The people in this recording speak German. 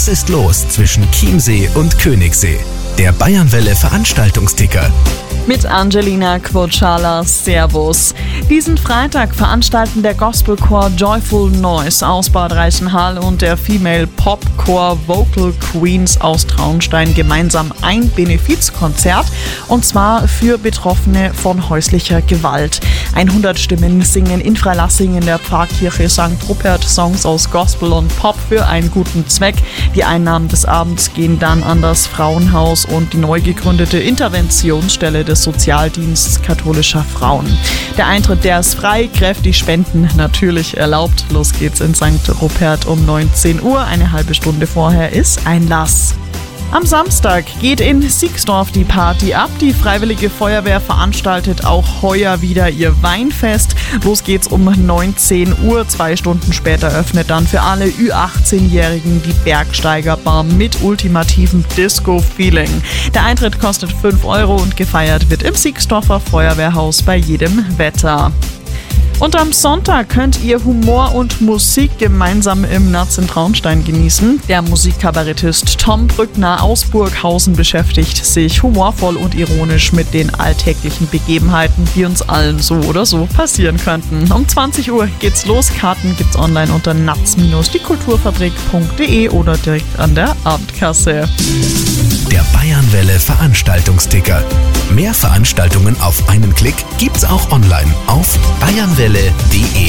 ist los zwischen Chiemsee und Königssee? Der Bayernwelle Veranstaltungsticker. Mit Angelina Quochala, Servus. Diesen Freitag veranstalten der Gospelchor Joyful Noise aus Bad Reichenhall und der Female Pop Chor Vocal Queens aus Traunstein gemeinsam ein Benefizkonzert, und zwar für Betroffene von häuslicher Gewalt. 100 Stimmen singen in Freilassing in der Pfarrkirche St. Rupert Songs aus Gospel und Pop für einen guten Zweck. Die Einnahmen des Abends gehen dann an das Frauenhaus und die neu gegründete Interventionsstelle des Sozialdienstes katholischer Frauen. Der Eintritt, der ist frei, kräftig Spenden natürlich erlaubt. Los geht's in St. Rupert um 19 Uhr. Eine halbe Stunde vorher ist Einlass. Am Samstag geht in Siegsdorf die Party ab. Die Freiwillige Feuerwehr veranstaltet auch heuer wieder ihr Weinfest. Los geht's um 19 Uhr. 2 Stunden später öffnet dann für alle Ü18-Jährigen die Bergsteigerbar mit ultimativem Disco-Feeling. Der Eintritt kostet 5 € und gefeiert wird im Siegsdorfer Feuerwehrhaus bei jedem Wetter. Und am Sonntag könnt ihr Humor und Musik gemeinsam im Natz in Traunstein genießen. Der Musikkabarettist Tom Brückner aus Burghausen beschäftigt sich humorvoll und ironisch mit den alltäglichen Begebenheiten, die uns allen so oder so passieren könnten. Um 20 Uhr geht's los. Karten gibt's online unter natz-diekulturfabrik.de oder direkt an der Abendkasse. Der Bayernwelle Veranstaltungsticker. Mehr Veranstaltungen auf einen Klick gibt's auch online auf bayernwelle.de.